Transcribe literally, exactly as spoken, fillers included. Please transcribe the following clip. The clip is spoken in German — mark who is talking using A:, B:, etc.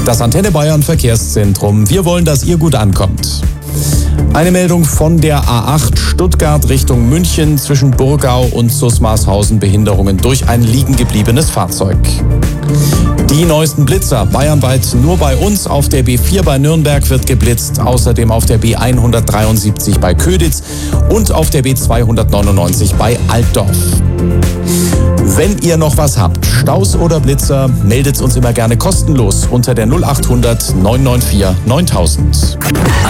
A: Das Antenne Bayern Verkehrszentrum. Wir wollen, dass ihr gut ankommt. Eine Meldung von der A acht Stuttgart Richtung München zwischen Burgau und Susmarshausen. Behinderungen durch ein liegen gebliebenes Fahrzeug. Die neuesten Blitzer bayernweit nur bei uns. Auf der B vier bei Nürnberg wird geblitzt, außerdem auf der B hundertdreiundsiebzig bei Köditz und auf der B zweihundertneunundneunzig bei Altdorf. Wenn ihr noch was habt, Staus oder Blitzer, meldet uns immer gerne kostenlos unter der null acht hundert neun neun vier neuntausend.